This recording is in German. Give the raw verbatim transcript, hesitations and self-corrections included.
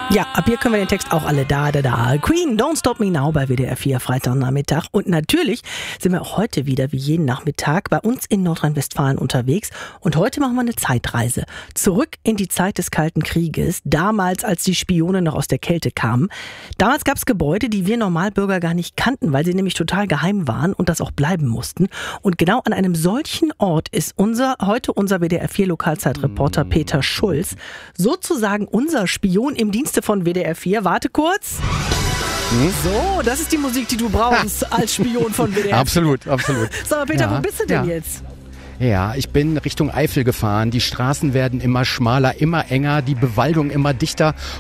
Ja, ab hier können wir den Text auch alle da, da, da. Queen, Don't Stop Me Now bei W D R vier, Freitagnachmittag. Und natürlich sind wir auch heute wieder, wie jeden Nachmittag, bei uns in Nordrhein-Westfalen unterwegs. Und heute machen wir eine Zeitreise. Zurück in die Zeit des Kalten Krieges. Damals, als die Spione noch aus der Kälte kamen. Damals gab es Gebäude, die wir Normalbürger gar nicht kannten, weil sie nämlich total geheim waren und das auch bleiben mussten. Und genau an einem solchen Ort ist unser, heute unser W D R vier Lokalzeitreporter Peter Schulz, sozusagen unser Spion im Dienste von W D R vier. Warte kurz. Hm? So, das ist die Musik, die du brauchst ha. als Spion von W D R vier. Absolut, absolut. So, Peter, ja, wo bist du denn ja. jetzt? Ja, ich bin Richtung Eifel gefahren. Die Straßen werden immer schmaler, immer enger, die Bewaldung immer dichter.